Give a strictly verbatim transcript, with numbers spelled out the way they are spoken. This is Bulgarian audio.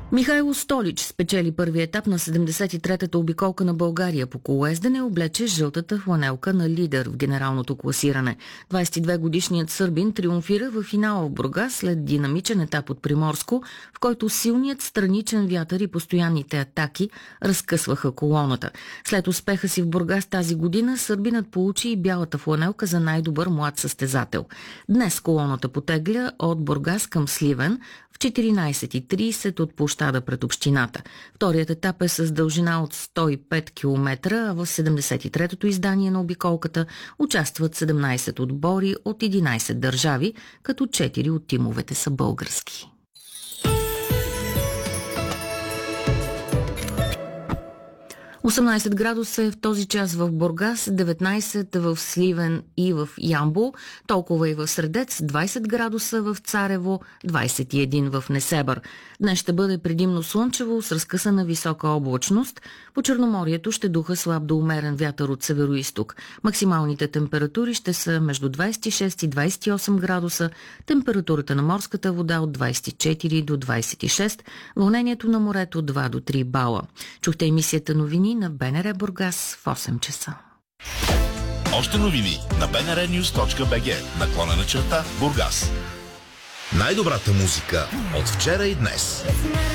Михайло Столич спечели първи етап на седемдесет и третата обиколка на България по колоездене и облече жълтата фланелка на лидер в генералното класиране. двадесет и две годишният сърбин триумфира в финала в Бургас след динамичен етап от Приморско, в който силният страничен вятър и постоянните атаки разкъсваха колоната. След успеха си в Бургас тази година, сърбинът получи и бялата фланелка за най-добър млад състезател. Днес колоната потегля от Бургас към Сливен в четиринадесет и тридесет от площада пред общината. Вторият етап е с дължина от сто и пет километра, а в седемдесет и третото издание на обиколката участват седемнадесет отбори от единадесет държави, като четири от тимовете са български. осемнадесет градуса е в този час в Бургас, деветнадесет в Сливен и в Ямбол, толкова и в Средец, двадесет градуса в Царево, двадесет и един в Несебър. Днес ще бъде предимно слънчево с разкъсана висока облачност. По Черноморието ще духа слаб до умерен вятър от североизток. Максималните температури ще са между двадесет и шест и двадесет и осем градуса, температурата на морската вода от двадесет и четири до двадесет и шест, вълнението на морето два до три бала. Чухте емисията новини на БНР Бургас в осем часа. Още новини на би ен ар нюз точка би джи, наклонена черта Бургас. Най-добрата музика от вчера и днес.